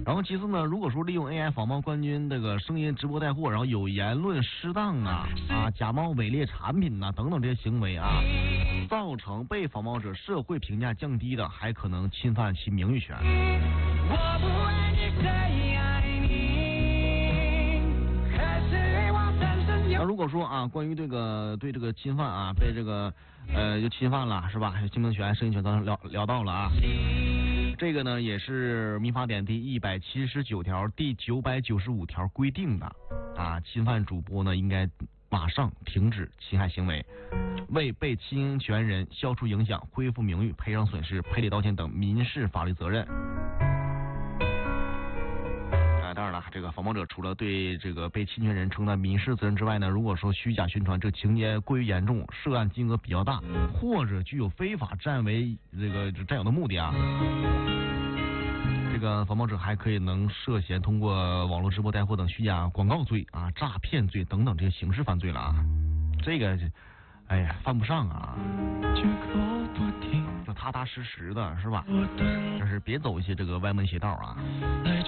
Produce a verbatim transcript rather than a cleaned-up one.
然后其次呢，如果说利用 A I 仿冒冠军这个声音直播带货，然后有言论失当啊啊假冒伪劣产品呐、啊、等等这些行为啊，造成被仿冒者社会评价降低的，还可能侵犯其名誉权。我不爱你谁爱你，可是我深深有。那如果说啊，关于这个对这个侵犯啊，被这个呃就侵犯了是吧？新闻权、声音权都聊聊到了啊。这个呢，也是民法典第一百七十九条、第九百九十五条规定的啊，侵犯主播呢，应该马上停止侵害行为，为被侵权人消除影响、恢复名誉、赔偿损失、赔礼道歉等民事法律责任。啊，当然了，这个仿冒者除了对这个被侵权人承担民事责任之外呢，如果说虚假宣传这情节过于严重，涉案金额比较大，或者具有非法占为这个占有的目的啊。这个仿冒者还可以能涉嫌通过网络直播带货等虚假广告罪啊、诈骗罪等等这些刑事犯罪了啊。这个，哎呀，犯不上啊，就踏踏实实的是吧？就是别走一些这个歪门邪道啊。